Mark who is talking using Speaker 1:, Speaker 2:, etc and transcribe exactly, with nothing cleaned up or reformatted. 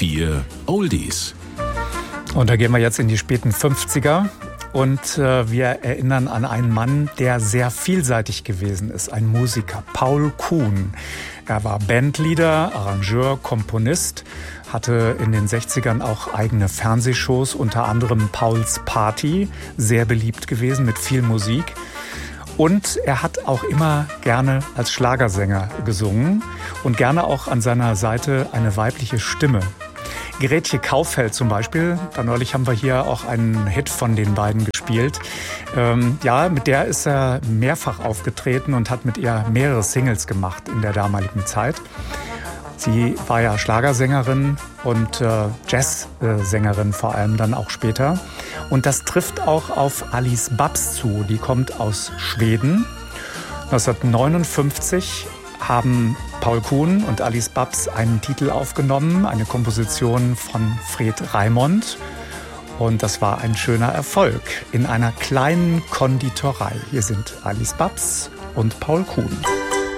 Speaker 1: vier Oldies.
Speaker 2: Und da gehen wir jetzt in die späten fünfziger. Und äh, wir erinnern an einen Mann, der sehr vielseitig gewesen ist, ein Musiker, Paul Kuhn. Er war Bandleader, Arrangeur, Komponist, hatte in den sechzigern auch eigene Fernsehshows, unter anderem Pauls Party, sehr beliebt gewesen mit viel Musik. Und er hat auch immer gerne als Schlagersänger gesungen und gerne auch an seiner Seite eine weibliche Stimme. Gretje Kaufeld zum Beispiel, da neulich haben wir hier auch einen Hit von den beiden gespielt. Ähm, ja, mit der ist er mehrfach aufgetreten und hat mit ihr mehrere Singles gemacht in der damaligen Zeit. Sie war ja Schlagersängerin und äh, Jazzsängerin vor allem dann auch später. Und das trifft auch auf Alice Babs zu, die kommt aus Schweden. neunzehnhundertneunundfünfzig haben Paul Kuhn und Alice Babs einen Titel aufgenommen, eine Komposition von Fred Raimond. Und das war ein schöner Erfolg in einer kleinen Konditorei. Hier sind Alice Babs und Paul Kuhn.